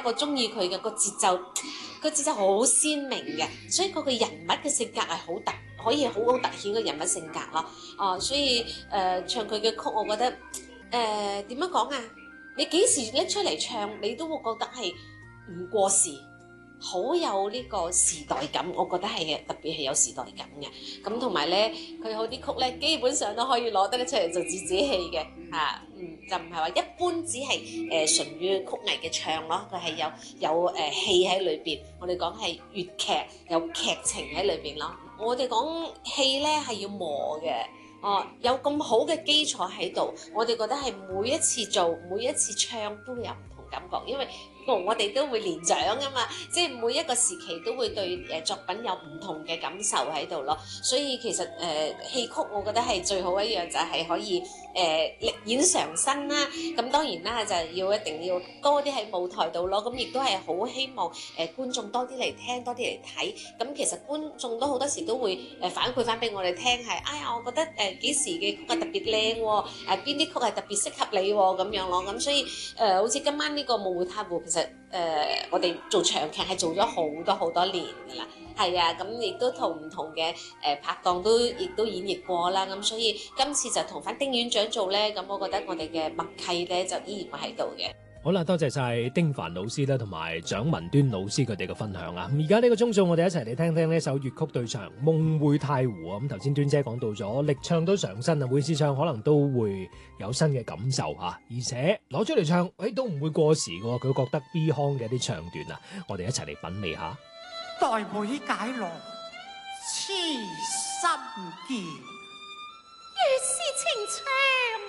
我中意佢嘅個節奏，個節奏好鮮明嘅，所以佢個人物嘅性格係可以好好突顯個人物性格咯。所以唱佢嘅曲，我覺得點樣講啊？你幾時拎出嚟唱，你都會覺得係唔過時。好有呢個時代感，我覺得係特別係有時代感嘅。咁同埋咧，佢好啲曲咧，基本上都可以攞得出嚟做自己戲嘅嚇。就唔係話一般只係純於曲藝嘅唱咯，佢係有戲喺裏邊。我哋講係粵劇有劇情喺裏邊咯。我哋講戲咧係要磨嘅。有咁好嘅基礎喺度，我哋覺得係每一次做、每一次唱都會有唔同感覺，因為我哋都會年長㗎嘛，即係每一個時期都會對作品有唔同嘅感受喺度咯。所以其實戲曲我覺得係最好一樣就係可以力演上身啦。咁當然啦，就一定要多啲喺舞台度咯。咁亦都係好希望觀眾多啲嚟聽，多啲嚟睇。咁其實觀眾都好多時都會反饋翻俾我哋聽係，哎呀，我覺得幾時嘅曲係特別靚喎，邊啲曲係特別適合你喎咁樣咯。咁所以好似今晚呢個《夢回太湖》，其實我哋做長劇係做咗好多年㗎啦。係啊，咁亦都同唔同嘅拍檔亦都演繹過啦。咁所以今次就同翻丁院長做咧，咁我覺得我哋嘅默契咧就依然喺度嘅。 好啦，多謝晒丁凡老師啦，同埋蔣文端老師佢哋嘅分享啊！而家呢個鐘數，我哋一齊嚟聽聽呢首粵曲對唱《夢回太湖》啊！咁頭先端姐講到咗，力唱都上身啊，每次唱可能都會有新嘅感受啊，而且攞出嚟唱，都唔會過時嘅。佢覺得 Beyond 嘅啲唱段啊，我哋一齊嚟品味下。 待會解囊，痴心結， 越是情長